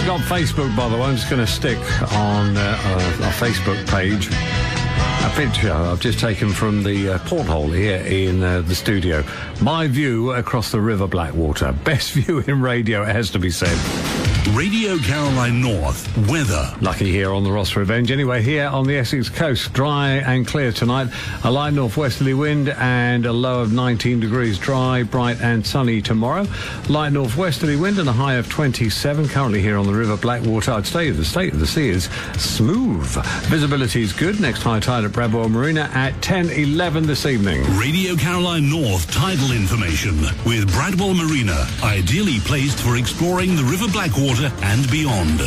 got Facebook, by the way. I'm just going to stick on our Facebook page a picture I've just taken from the porthole here in the studio. My view across the River Blackwater. Best view in radio, it has to be said. Radio Caroline North weather. Lucky here on the Ross Revenge. Anyway, here on the Essex coast, dry and clear tonight. A light northwesterly wind and a low of 19 degrees. Dry, bright and sunny tomorrow. Light northwesterly wind and a high of 27. Currently here on the River Blackwater, I'd say the state of the sea is smooth. Visibility is good. Next high tide at Bradwell Marina at 10:11 this evening. Radio Caroline North tidal information with Bradwell Marina, ideally placed for exploring the River Blackwater and beyond.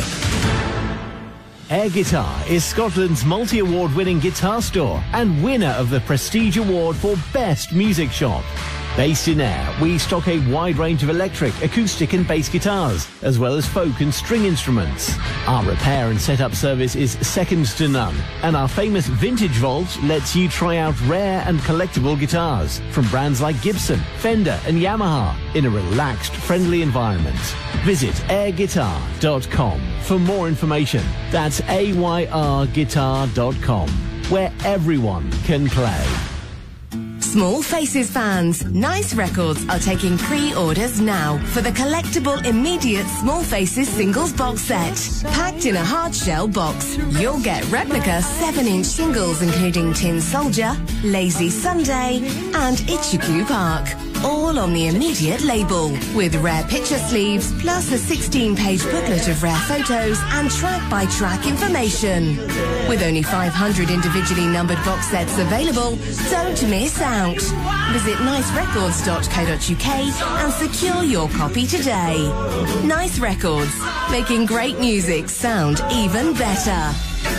Air Guitar is Scotland's multi-award winning guitar store and winner of the Prestige Award for Best Music Shop. Based in Ayr, we stock a wide range of electric, acoustic and bass guitars, as well as folk and string instruments. Our repair and setup service is second to none, and our famous Vintage Vault lets you try out rare and collectible guitars from brands like Gibson, Fender and Yamaha in a relaxed, friendly environment. Visit airguitar.com for more information. That's AYRguitar.com, where everyone can play. Small Faces fans, Nice Records are taking pre-orders now for the collectible immediate Small Faces singles box set. Packed in a hard shell box, you'll get replica 7-inch singles including Tin Soldier, Lazy Sunday and Itchy Park. All on the immediate label, with rare picture sleeves, plus a 16-page booklet of rare photos and track-by-track information. With only 500 individually numbered box sets available, don't miss out. Visit nicerecords.co.uk and secure your copy today. Nice Records, making great music sound even better.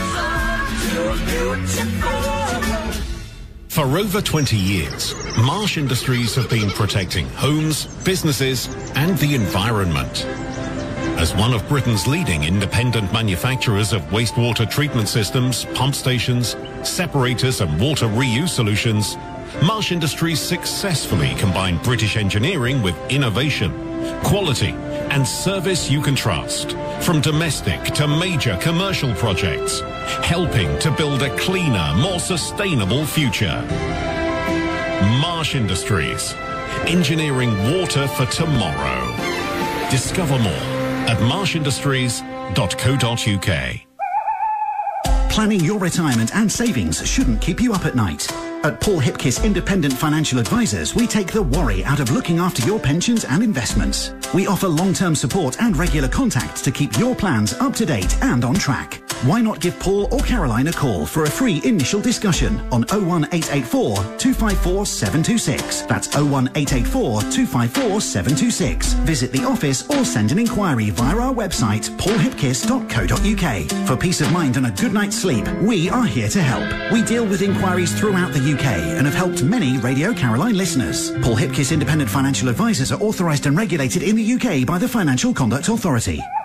For over 20 years, Marsh Industries have been protecting homes, businesses and the environment. As one of Britain's leading independent manufacturers of wastewater treatment systems, pump stations, separators and water reuse solutions, Marsh Industries successfully combine British engineering with innovation, quality and service you can trust. From domestic to major commercial projects, helping to build a cleaner, more sustainable future. Marsh Industries, engineering water for tomorrow. Discover more at marshindustries.co.uk. Planning your retirement and savings shouldn't keep you up at night. At Paul Hipkiss Independent Financial Advisors, we take the worry out of looking after your pensions and investments. We offer long-term support and regular contact to keep your plans up to date and on track. Why not give Paul or Caroline a call for a free initial discussion on 01884 254 726. That's 01884 254 726. Visit the office or send an inquiry via our website paulhipkiss.co.uk. For peace of mind and a good night's sleep, we are here to help. We deal with inquiries throughout the UK and have helped many Radio Caroline listeners. Paul Hipkiss Independent Financial Advisors are authorised and regulated in the UK by the Financial Conduct Authority.